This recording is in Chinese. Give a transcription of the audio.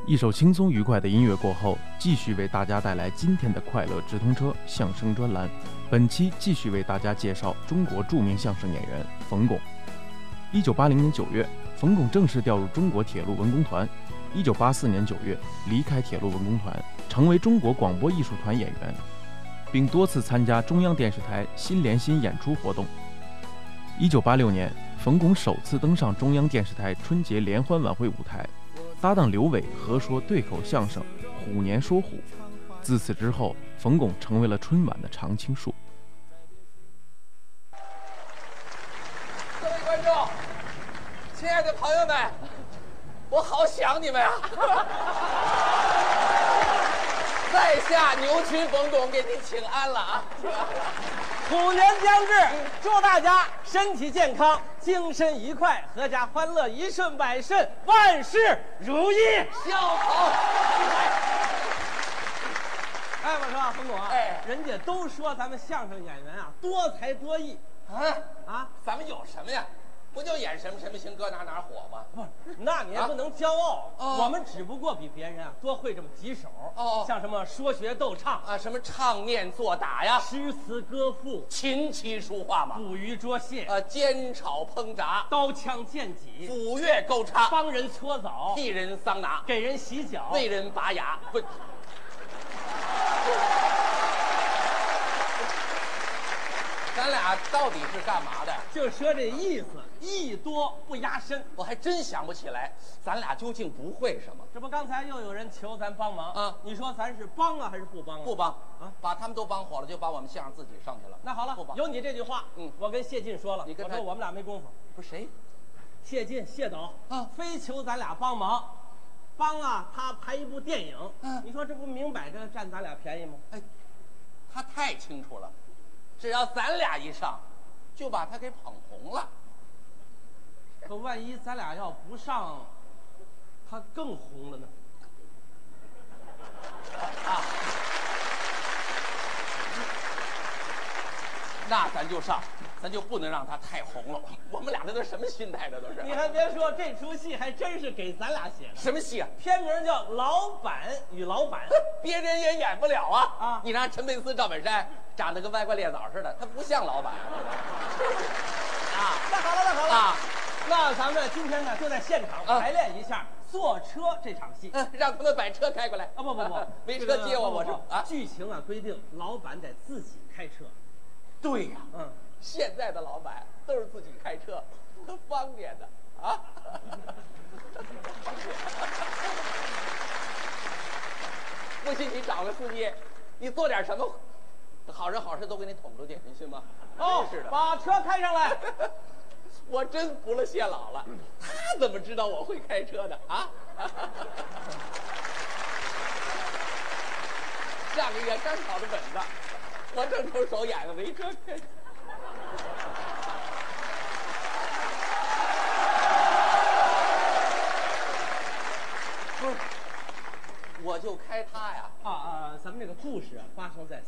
一首轻松愉快的音乐过后，继续为大家带来今天的快乐直通车相声专栏。本期继续为大家介绍中国著名相声演员冯巩。1980年9月，冯巩正式调入中国铁路文工团。1984年9月，离开铁路文工团，成为中国广播艺术团演员，并多次参加中央电视台新连新演出活动。1986年，冯巩首次登上中央电视台春节联欢晚会舞台，搭档刘伟合说对口相声《虎年说虎》。自此之后，冯巩成为了春晚的常青树。 各位观众，亲爱的朋友们，我好想你们啊！在下牛群冯巩给您请安了啊！ 虎年将至，祝大家身体健康，精神愉快，阖家欢乐，一顺百顺，万事如意。 笑口哎，我说冯巩啊， 哎， 人家都说咱们相声演员啊多才多艺啊！咱们有什么呀？不就演什么什么行，搁哪哪火吗？ 不是，那你也不能骄傲。 哦我们只不过比别人啊多会这么几手。 哦像什么说学逗唱啊，什么唱念做打呀， 诗词歌赋、 琴棋书画嘛， 捕鱼捉蟹、 煎炒烹炸， 刀枪剑戟、 斧钺钩叉， 帮人搓澡、 替人桑拿， 给人洗脚、 为人拔牙，不。咱俩到底是干嘛的？ 就说这意思，艺多不压身。 我还真想不起来，咱俩究竟不会什么？ 这不刚才又有人求咱帮忙啊？ 你说咱是帮啊还是不帮啊？ 不帮啊， 把他们都帮火了，就把我们相声自己上去了。 那好了不帮， 有你这句话，我跟谢晋说了， 你跟他我说我们俩没功夫。 不是谁？ 谢晋谢导啊非求咱俩帮忙，帮啊他拍一部电影。你说这不明摆着占咱俩便宜吗？ 哎，他太清楚了，只要咱俩一上，就把他给捧红了。 可万一咱俩要不上，他更红了呢？ 啊，那咱就上，咱就不能让他太红了。我们俩这都什么心态？这都是。 你还别说，这出戏还真是给咱俩写的。 什么戏啊？ 片名叫《老板与老板》， 别人也演不了啊！ 啊你让陈佩斯、赵本山长得跟歪瓜裂枣似的，他不像老板啊！ 那好了，那好了啊， 那咱们今天呢就在现场排练一下坐车这场戏。 让他们把车开过来。 不， 没车接我，我说啊， 剧情啊规定，老板得自己开车。 对呀，现在的老板都是自己开车，多方便的啊！不信你找个司机，你做点什么好人好事都给你捅出去，你信吗？真是的， 把车开上来。 我真服了谢老了，他怎么知道我会开车的啊？上个月刚考的本子，我正愁手痒痒，没车开。不是，我就开它呀。 咱们这个故事啊发生在